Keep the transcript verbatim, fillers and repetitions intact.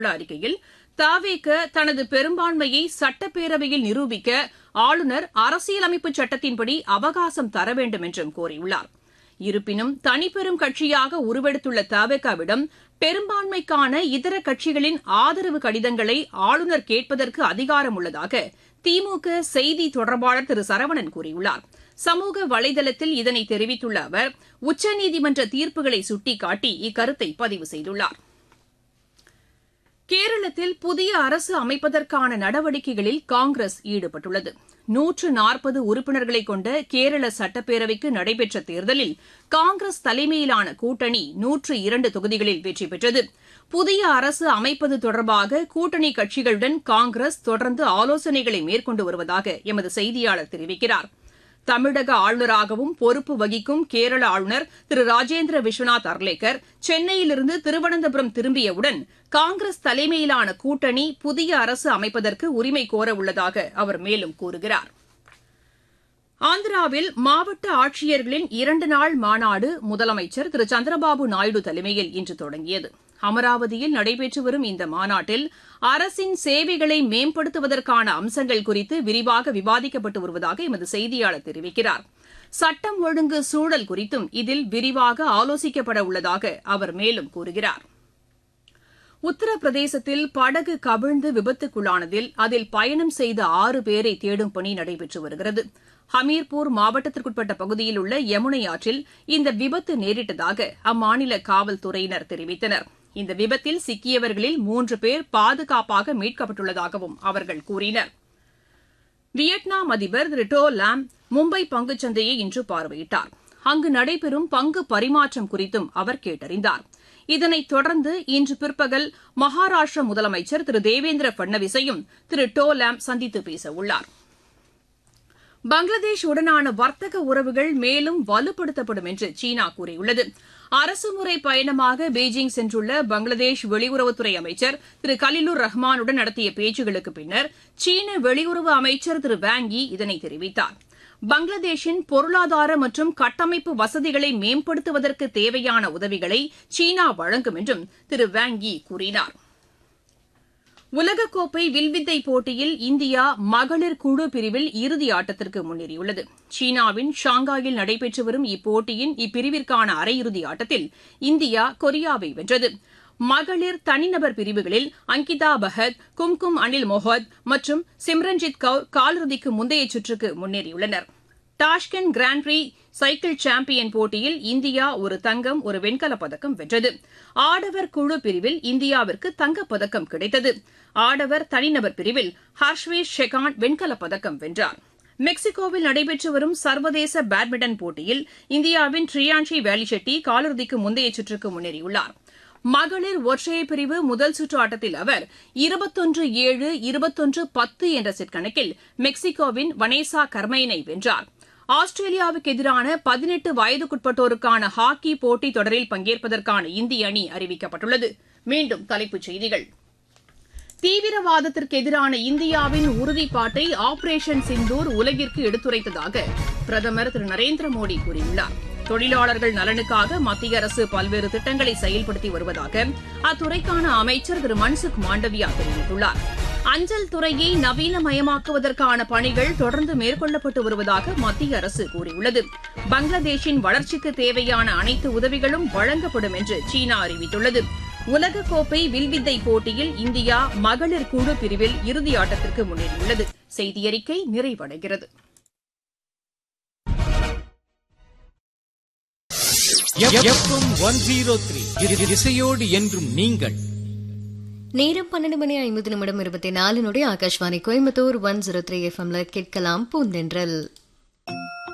அறிக்கையில் தவேக தனது பெரும்பான்மையை சட்டப்பேரவையில் நிரூபிக்க ஆளுநர் அரசியலமைப்பு சட்டத்தின்படி அவகாசம் தர வேண்டும் என்றும் கோரியுள்ளார். இருப்பினும் தனிப்பெரும் கட்சியாக உருவெடுத்துள்ள தவேகவிடம் பெரும்பான்மைக்கான இதர கட்சிகளின் ஆதரவு கடிதங்களை ஆளுநர் கேட்பதற்கு அதிகாரம் உள்ளதாக திமுக செய்தி தொடர்பாளர் திரு சரவணன் கூறியுள்ளார். சமூக வலைதளத்தில் இதனை தெரிவித்துள்ள அவர் உச்சநீதிமன்ற தீர்ப்புகளை சுட்டிக்காட்டி இக்கருத்தை பதிவு செய்துள்ளார். கேரளத்தில் புதிய அரசு அமைப்பதற்கான நடவடிக்கைகளில் காங்கிரஸ் ஈடுபட்டுள்ளது. நூற்று நாற்பது உறுப்பினர்களை கொண்ட கேரள சட்டப்பேரவைக்கு நடைபெற்ற தேர்தலில் காங்கிரஸ் தலைமையிலான கூட்டணி நூற்று இரண்டு தொகுதிகளில் வெற்றி பெற்றது. புதிய அரசு அமைப்பது தொடர்பாக கூட்டணி கட்சிகளுடன் காங்கிரஸ் தொடர்ந்து ஆலோசனைகளை மேற்கொண்டு வருவதாக எமது செய்தியாளர் தெரிவிக்கிறார். தமிழக ஆளுநராகவும் பொறுப்பு வகிக்கும் கேரள ஆளுநர் திரு ராஜேந்திர விஸ்வநாத் அர்லேக்கர் சென்னையிலிருந்து திருவனந்தபுரம் திரும்பியவுடன் காங்கிரஸ் தலைமையிலான கூட்டணி புதிய அரசு அமைப்பதற்கு உரிமை கோரவுள்ளதாக அவர் மேலும் கூறுகிறார். ஆந்திராவில் மாவட்ட ஆட்சியர்களின் இரண்டு நாள் மாநாடு முதலமைச்சர் திரு சந்திரபாபு நாயுடு தலைமையில் இன்று தொடங்கியது. அமராவதியில் நடைபெற்று வரும் இந்த மாநாட்டில் அரசின் சேவைகளை மேம்படுத்துவதற்கான அம்சங்கள் குறித்து விரிவாக விவாதிக்கப்பட்டு வருவதாக எமது செய்தியாளர் தெரிவிக்கிறார். சட்டம் ஒழுங்கு சூழல் குறித்தும் இதில் விரிவாக ஆலோசிக்கப்பட உள்ளதாக அவர் மேலும் கூறுகிறார். உத்தரப்பிரதேசத்தில் படகு கவிழ்ந்து விபத்துக்குள்ளானதில் அதில் பயணம் செய்த ஆறு பேரை தேடும் பணி நடைபெற்று வருகிறது. ஹமீர்பூர் மாவட்டத்திற்குட்பட்ட பகுதியில் உள்ள யமுனை ஆற்றில் இந்த விபத்து நேரிட்டதாக அம்மாநில காவல்துறையினர் தெரிவித்தனர். இந்த விபத்தில் சிக்கியவர்களில் மூன்று பேர் பாதுகாப்பாக மீட்கப்பட்டுள்ளதாகவும் அவர்கள் கூறினர். வியட்நாம் அதிபர் திரு டோ லாம் மும்பை பங்குச்சந்தையை இன்று பார்வையிட்டார். அங்கு நடைபெறும் பங்கு பரிமாற்றம் குறித்தும் அவர் கேட்டறிந்தார். இதனைத் தொடர்ந்து இன்று பிற்பகல் மகாராஷ்டிர முதலமைச்சர் திரு தேவேந்திர பட்னவிஸையும் திரு டோ லாம் சந்தித்து பேசவுள்ளார். பங்களாதேஷ் உடனான வர்த்தக உறவுகள் மேலும் வலுப்படுத்தப்படும் என்று சீனா கூறியுள்ளது. அரசுமுறை பயணமாக பெய்ஜிங் சென்றுள்ள பங்களாதேஷ் வெளியுறவுத்துறை அமைச்சர் திரு கலிலுர் ரஹ்மானுடன் நடத்திய பேச்சுகளுக்கு பின்னர் சீன வெளியுறவு அமைச்சர் திரு வாங் யி இதனை தெரிவித்தார். பங்களாதேஷின் பொருளாதார மற்றும் கட்டமைப்பு வசதிகளை மேம்படுத்துவதற்கு தேவையான உதவிகளை சீனா வழங்கும் என்றும் திரு வாங் யி கூறினார். உலகக்கோப்பை வில்வித்தை போட்டியில் இந்தியா மகளிர் குழு பிரிவில் இறுதி ஆட்டத்திற்கு முன்னேறியுள்ளது. சீனாவின் ஷாங்காயில் நடைபெற்று வரும் இப்போட்டியின் இப்பிரிவிற்கான அரையிறுதி ஆட்டத்தில் இந்தியா கொரியாவை வென்றது. மகளிர் தனிநபர் பிரிவுகளில் அங்கிதா பஹத், கும்கும் அனில் மொஹத் மற்றும் சிம்ரன்ஜித் கவுர் காலிறுதிக்கு முந்தைய சுற்றுக்கு முன்னேறியுள்ளனர். Tashkent grand free cycle champion போட்டியில் இந்தியா ஒரு தங்கம் ஒரு வெண்கலப் பதக்கம் வென்றது. ஆடவர் குழு பிரிவில் இந்தியாவிற்கு தங்கப்பதக்கம் கிடைத்தது. ஆடவர் தனிநபர் பிரிவில் ஹர்ஷ்வேஷ் ஷெகான் வெண்கலப் பதக்கம் வென்றார். மெக்சிகோவில் நடைபெற்று வரும் சர்வதேச பேட்மிண்டன் போட்டியில் இந்தியாவின் ட்ரியான்ஷி வேலிச்செட்டி காலிறுதிக்கு முந்தைய சுற்றுக்கு முன்னேறியுள்ளார். மகளிர் ஒற்றையர் பிரிவு முதல் சுற்று ஆட்டத்தில் அவர் இருபத்தொன்று ஏழு இருபத்தொன்று பத்து என்ற செட் கணக்கில் மெக்சிகோவின் வனேசா கர்மைனை வென்றார். ஆஸ்திரேலியாவுக்கு எதிரான பதினெட்டு வயதுக்குட்பட்டோருக்கான ஹாக்கி போட்டித் தொடரில் பங்கேற்பதற்கான இந்திய அணி அறிவிக்கப்பட்டுள்ளது. மீண்டும் தலைப்புச் செய்திகள். தீவிரவாதத்திற்கு எதிரான இந்தியாவின் உறுதிப்பாட்டை ஆபரேஷன் சிந்தூர் உலகிற்கு எடுத்துரைத்ததாக பிரதமர் திரு நரேந்திர மோடி கூறியுள்ளார். தொழிலாளர்கள் நலனுக்காக மத்திய அரசு பல்வேறு திட்டங்களை செயல்படுத்தி வருவதாக அத்துறைக்கான அமைச்சர் திரு மன்சுக் மாண்டவியா தெரிவித்துள்ளார். அஞ்சல் துறையை நவீனமயமாக்குவதற்கான பணிகள் தொடர்ந்து மேற்கொள்ளப்பட்டு வருவதாக மத்திய அரசு கூறியுள்ளது. பங்களாதேஷின் வளர்ச்சிக்கு தேவையான அனைத்து உதவிகளும் வழங்கப்படும் என்று சீனா அறிவித்துள்ளது. உலகக்கோப்பை வில்வித்தை போட்டியில் இந்தியா மகளிர் குழு பிரிவில் இறுதி ஆட்டத்திற்கு முன்னேறியுள்ளது. செய்தியறிக்கை நிறைவடைகிறது. இசையோடு என்றும் நீங்கள். நேரம் பன்னெண்டு மணி ஐம்பது நிமிடம் இருபத்தி நாலு நொடி. Akashvani Coimbatore one zero three எஃப்எம்ல கேட்கலாம் பூந்தென்றல்.